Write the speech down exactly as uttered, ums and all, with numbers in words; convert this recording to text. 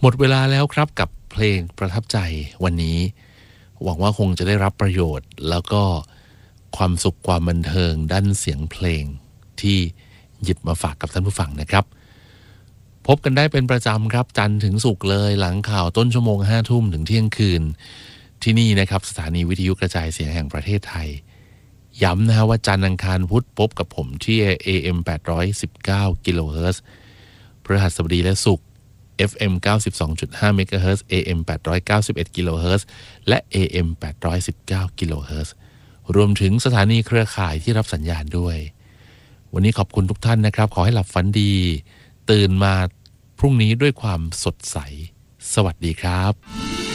มดเวลาแล้วครับกับเพลงประทับใจวันนี้หวังว่าคงจะได้รับประโยชน์แล้วก็ความสุขความบันเทิงด้านเสียงเพลงที่หยิบมาฝากกับท่านผู้ฟังนะครับพบกันได้เป็นประจำครับจันทร์ถึงศุกร์เลยหลังข่าวต้นชั่วโมงห้าทุ่มถึงเที่ยงคืนที่นี่นะครับสถานีวิทยุกระจายเสียงแห่งประเทศไทยย้ำนะฮะว่าจันทร์อังคารพุธพบกับผมที่ เอ เอ็ม แปดร้อยสิบเก้า กิโลเฮิรตซ์พฤหัสบดีและศุกร์ เอฟ เอ็ม เก้าสิบสองจุดห้า เมกะเฮิรตซ์ เอ เอ็ม แปดร้อยเก้าสิบเอ็ด กิโลเฮิรตซ์และ เอ เอ็ม แปดร้อยสิบเก้า กิโลเฮิรตซ์รวมถึงสถานีเครือข่ายที่รับสัญญาณด้วยวันนี้ขอบคุณทุกท่านนะครับขอให้หลับฝันดีตื่นมาพรุ่งนี้ด้วยความสดใสสวัสดีครับ